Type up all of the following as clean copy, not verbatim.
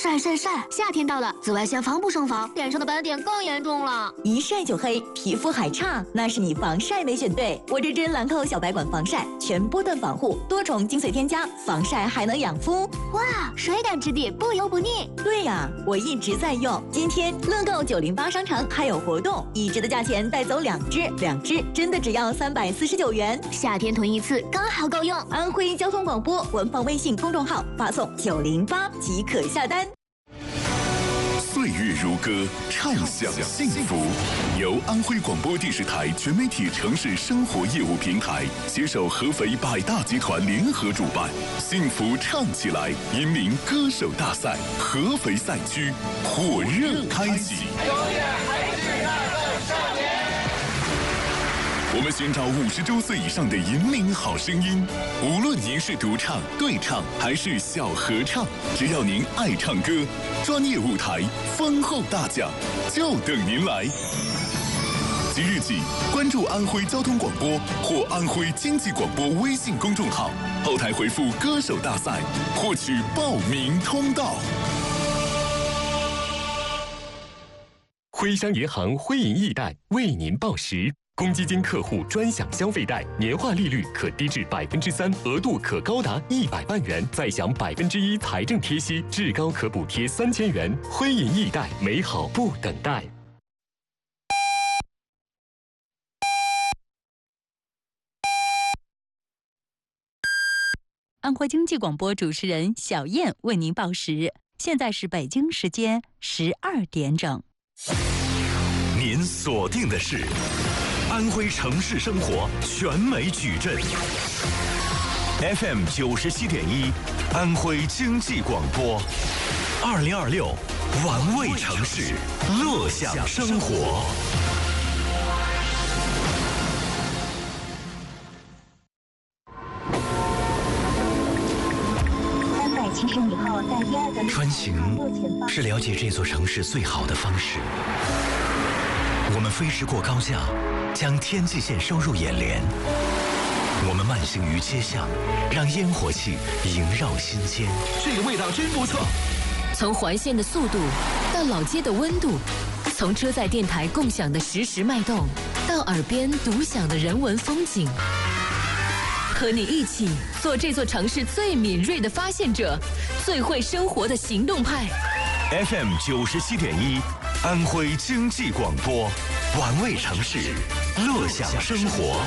晒！夏天到了，紫外线防不胜防，脸上的斑点更严重了。 一晒就黑，皮肤还差，那是你防晒没选对。我这支兰蔻小白管防晒，全波段防护，多重精粹添加，防晒还能养肤。 哇，水感质地，不油不腻。 对呀，我一直在用。今天乐购908商城还有活动，1支的价钱带走2支真的只要349元。 夏天囤一次刚好够用。 安徽交通广播官方微信公众号发送908即可下单。 岁月如歌，畅享幸福。由安徽广播电视台全媒体城市生活业务平台携手合肥百大集团联合主办，幸福唱起来引领歌手大赛合肥赛区火热开启。我们寻找50周岁以上的引领好声音，无论您是独唱、对唱还是小合唱，只要您爱唱歌，专业舞台、丰厚大奖就等您来。即日起，关注安徽交通广播或安徽经济广播微信公众号，后台回复“歌手大赛”，获取报名通道。 徽商银行徽银易贷为您报时。公积金客户专享消费贷，年化利率可低至3%，额度可高达100万元，再享1%财政贴息，至高可补贴3000元。徽银易贷，美好不等待。 安徽经济广播主持人小燕为您报时，现在是北京时间12点整。 您锁定的是安徽城市生活全美矩阵 FM 97.1，安徽经济广播，2026玩味城市，乐享生活。 370米后在第2个。 穿行是了解这座城市最好的方式。我们飞驰过高架，将天际线收入眼帘。我们慢行于街巷，让烟火气萦绕心间。 这个味道真不错。 从环线的速度到老街的温度，从车载电台共享的实时脉动，到耳边独享的人文风景。和你一起做这座城市最敏锐的发现者，最会生活的行动派。 FM 97.1，安徽经济广播，玩味城市，乐享生活。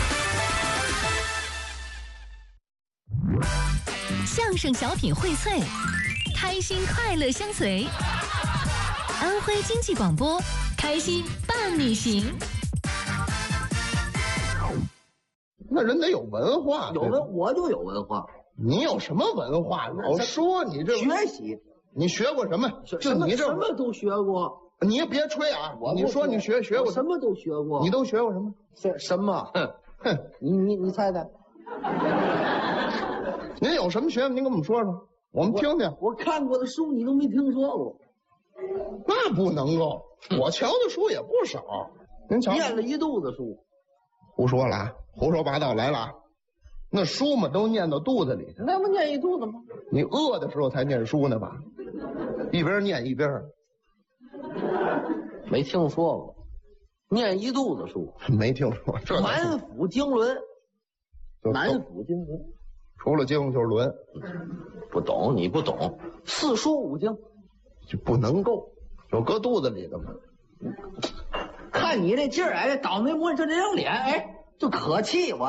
相声小品荟萃，开心快乐相随。安徽经济广播，开心伴你行。 那人得有文化， 我就有文化。 你有什么文化？老说你这学习， 你学过什么？就你这什么都学过。 你也别吹啊！你说你学过什么都学过。 你都学过什么？ 什么？ 哼！ 你猜猜。 您有什么学问？您跟我们说说，我们听听。 我看过的书你都没听说过。 那不能够，我瞧的书也不少。您瞧， 念了一肚子书。 胡说了啊！胡说八道来了！那书嘛都念到肚子里去， 那不念一肚子吗？ 你饿的时候才念书呢吧？一边念一边。 没听说过，念一肚子书， 没听说。这满腹经纶，满腹经纶， 除了经就是纶。 不懂，你不懂，4书5经就不能够，有搁肚子里的吗？ 看你这劲儿，哎，倒霉模样，这张脸，哎，就可气我。